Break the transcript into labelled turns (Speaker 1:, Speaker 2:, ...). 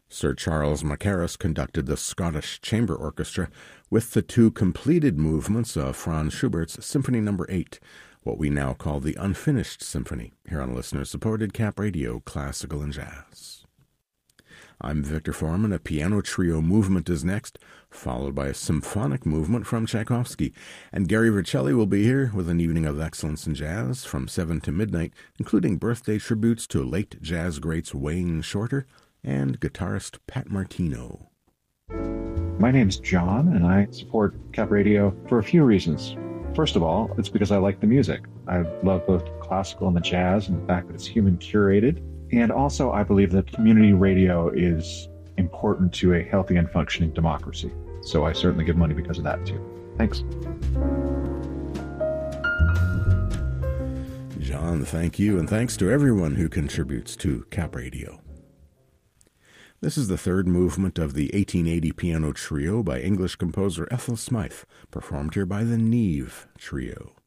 Speaker 1: Sir Charles Mackerras conducted the Scottish Chamber Orchestra with the two completed movements of Franz Schubert's Symphony No. 8, what we now call the Unfinished Symphony, here on listener-supported Cap Radio Classical and Jazz. I'm Victor Foreman. A piano trio movement is next, followed by a symphonic movement from Tchaikovsky. And Gary Vercelli will be here with an evening of excellence in jazz from 7 to midnight, including birthday tributes to late jazz greats Wayne Shorter and guitarist Pat Martino.
Speaker 2: My name's John, and I support Cap Radio for a few reasons. First of all, it's because I like the music. I love both classical and the jazz, and the fact that it's human curated. And also, I believe that community radio is important to a healthy and functioning democracy. So I certainly give money because of that, too. Thanks.
Speaker 1: John, thank you, and thanks to everyone who contributes to Cap Radio. This is the third movement of the 1880 piano trio by English composer Ethel Smythe, performed here by the Neve Trio.